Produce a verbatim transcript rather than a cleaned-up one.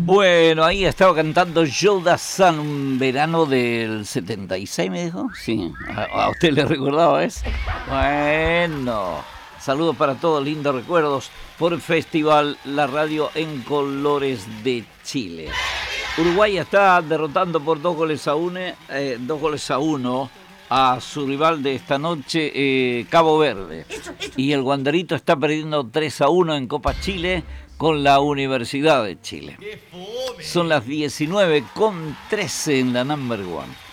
Bueno, ahí estaba cantando Joe Dassin, un verano del setenta y seis, me dijo. Sí, a, a usted le recordaba eso. Bueno, saludos para todos, lindos recuerdos por el festival La Radio en Colores de Chile. Uruguay está derrotando por dos goles a uno, eh, dos goles a uno a su rival de esta noche, eh, Cabo Verde. Y el Wanderito está perdiendo tres a uno en Copa Chile con la Universidad de Chile. Son las diecinueve con trece en la number one.